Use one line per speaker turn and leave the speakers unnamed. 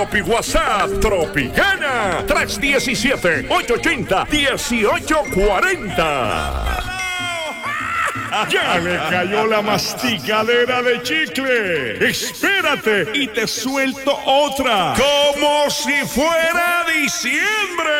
WhatsApp Tropicana 317-880-1840. Ya le cayó la masticadera de chicle. Espérate y te suelto otra. Como si fuera diciembre.